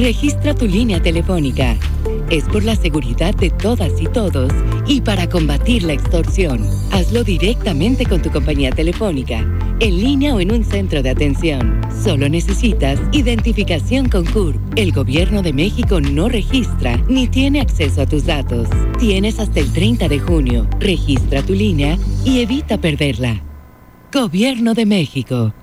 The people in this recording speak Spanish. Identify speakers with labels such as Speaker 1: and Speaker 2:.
Speaker 1: Registra tu línea telefónica. Es por la seguridad de todas y todos y para combatir la extorsión. Hazlo directamente con tu compañía telefónica, en línea o en un centro de atención. Solo necesitas identificación con CURP. El Gobierno de México no registra ni tiene acceso a tus datos. Tienes hasta el 30 de junio. Registra tu línea y evita perderla. Gobierno de México.